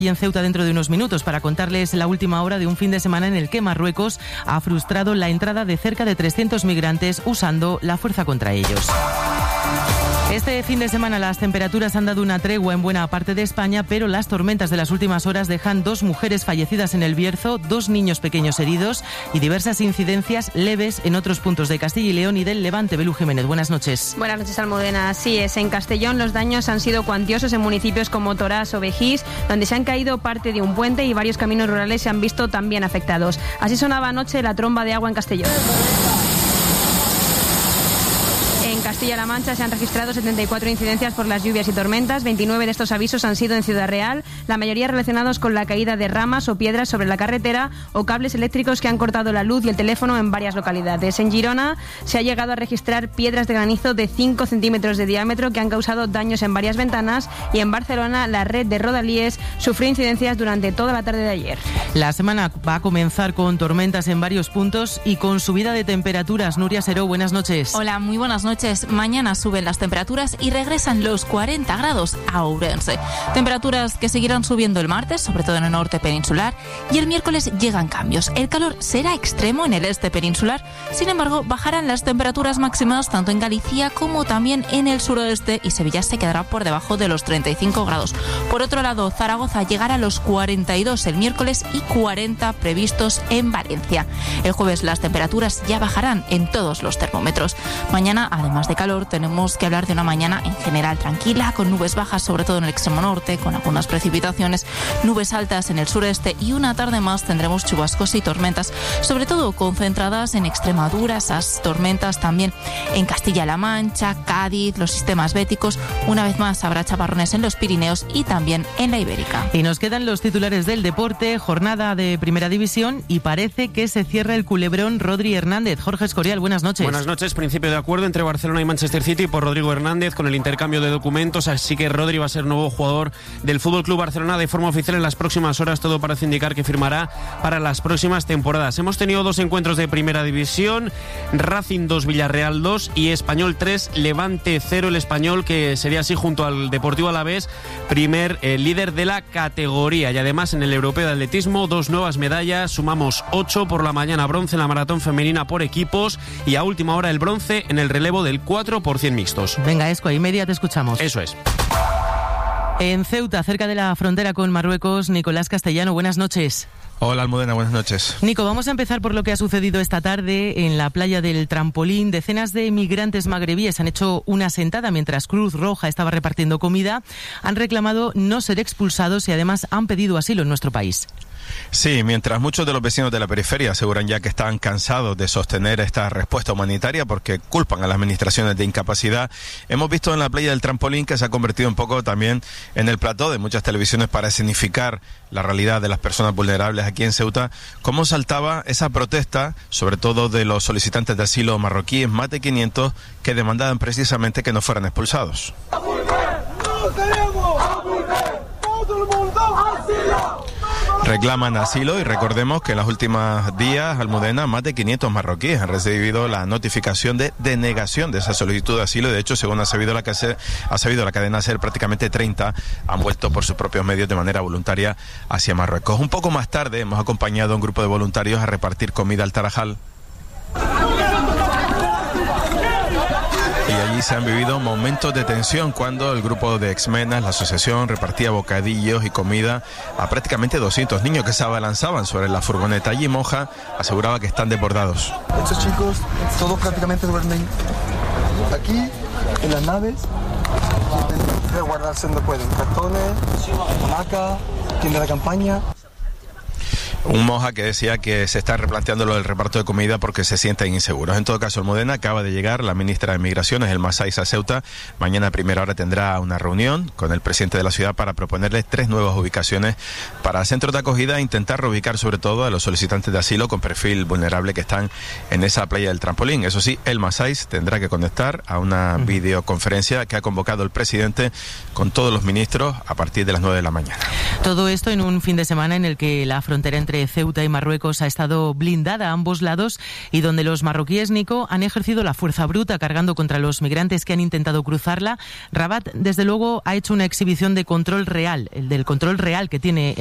Y en Ceuta dentro de unos minutos para contarles la última hora de un fin de semana en el que Marruecos ha frustrado la entrada de cerca de 300 migrantes usando la fuerza contra ellos. Este fin de semana las temperaturas han dado una tregua en buena parte de España, pero las tormentas de las últimas horas dejan 2 mujeres fallecidas en El Bierzo, 2 niños pequeños heridos y diversas incidencias leves en otros puntos de Castilla y León y del Levante. Belú Jiménez, buenas noches. Buenas noches, Almudena. Así es, en Castellón los daños han sido cuantiosos en municipios como Torás o Vejís, donde se han caído parte de un puente y varios caminos rurales se han visto también afectados. Así sonaba anoche la tromba de agua en Castellón. En Castilla-La Mancha se han registrado 74 incidencias por las lluvias y tormentas. 29 de estos avisos han sido en Ciudad Real, la mayoría relacionados con la caída de ramas o piedras sobre la carretera o cables eléctricos que han cortado la luz y el teléfono en varias localidades. En Girona se ha llegado a registrar piedras de granizo de 5 centímetros de diámetro que han causado daños en varias ventanas, y en Barcelona la red de Rodalies sufrió incidencias durante toda la tarde de ayer. La semana va a comenzar con tormentas en varios puntos y con subida de temperaturas. Nuria Seró, buenas noches. Hola, muy buenas noches. Mañana suben las temperaturas y regresan los 40 grados a Ourense. Temperaturas que seguirán subiendo el martes, sobre todo en el norte peninsular, y el miércoles llegan cambios. El calor será extremo en el este peninsular, sin embargo, bajarán las temperaturas máximas tanto en Galicia como también en el suroeste, y Sevilla se quedará por debajo de los 35 grados. Por otro lado, Zaragoza llegará a los 42 el miércoles y 40 previstos en Valencia. El jueves las temperaturas ya bajarán en todos los termómetros. Mañana, además de calor, tenemos que hablar de una mañana en general tranquila, con nubes bajas sobre todo en el extremo norte, con algunas precipitaciones, nubes altas en el sureste, y una tarde más tendremos chubascos y tormentas, sobre todo concentradas en Extremadura, esas tormentas también en Castilla-La Mancha, Cádiz, los sistemas béticos. Una vez más habrá chaparrones en los Pirineos y también en la Ibérica. Y nos quedan los titulares del deporte, jornada de Primera División, y parece que se cierra el culebrón Rodri Hernández. Jorge Escorial, buenas noches. Buenas noches. Principio de acuerdo entre Barcelona y Manchester City por Rodrigo Hernández con el intercambio de documentos, así que Rodri va a ser nuevo jugador del FC Barcelona de forma oficial en las próximas horas. Todo parece indicar que firmará para las próximas temporadas. Hemos tenido 2 encuentros de Primera División, Racing 2, Villarreal 2 y Español 3, Levante 0. El Español, que sería así junto al Deportivo Alavés primer líder de la categoría. Y además en el Europeo de Atletismo 2 nuevas medallas, sumamos 8 por la mañana, bronce en la maratón femenina por equipos y a última hora el bronce en el relevo del 4 por 100 mixtos. Venga, Esco, ahí media te escuchamos. Eso es. En Ceuta, cerca de la frontera con Marruecos, Nicolás Castellano, buenas noches. Hola, Almudena, buenas noches. Nico, vamos a empezar por lo que ha sucedido esta tarde en la playa del Trampolín. Decenas de migrantes magrebíes han hecho una sentada mientras Cruz Roja estaba repartiendo comida. Han reclamado no ser expulsados y además han pedido asilo en nuestro país. Sí, mientras muchos de los vecinos de la periferia aseguran ya que están cansados de sostener esta respuesta humanitaria porque culpan a las administraciones de incapacidad, hemos visto en la playa del Trampolín que se ha convertido un poco también en el plató de muchas televisiones para escenificar la realidad de las personas vulnerables aquí en Ceuta, cómo saltaba esa protesta, sobre todo de los solicitantes de asilo marroquíes, más de 500, que demandaban precisamente que no fueran expulsados. Reclaman asilo y recordemos que en los últimos días, Almudena, más de 500 marroquíes han recibido la notificación de denegación de esa solicitud de asilo. De hecho, según ha sabido la cadena SER, prácticamente 30 han vuelto por sus propios medios de manera voluntaria hacia Marruecos. Un poco más tarde hemos acompañado a un grupo de voluntarios a repartir comida al Tarajal. Y allí se han vivido momentos de tensión cuando el grupo de Exmenas, la asociación, repartía bocadillos y comida a prácticamente 200 niños que se abalanzaban sobre la furgoneta. Allí Moja aseguraba que están desbordados. Estos chicos todos prácticamente duermen aquí, en las naves, y guardarse donde pueden. Cartones, hamaca, tienda de campaña. Un Moja que decía que se está replanteando lo del reparto de comida porque se sienten inseguros. En todo caso, Almudena, acaba de llegar la ministra de Migraciones, Elma Saiz, a Ceuta. Mañana a primera hora tendrá una reunión con el presidente de la ciudad para proponerle 3 nuevas ubicaciones para centros de acogida e intentar reubicar sobre todo a los solicitantes de asilo con perfil vulnerable que están en esa playa del Trampolín. Eso sí, Elma Saiz tendrá que conectar a una videoconferencia que ha convocado el presidente con todos los ministros a partir de las 9 de la mañana. Todo esto en un fin de semana en el que la frontera entre entre Ceuta y Marruecos ha estado blindada a ambos lados y donde los marroquíes, Nico, han ejercido la fuerza bruta cargando contra los migrantes que han intentado cruzarla. Rabat, desde luego, ha hecho una exhibición de control real, el del control real que tiene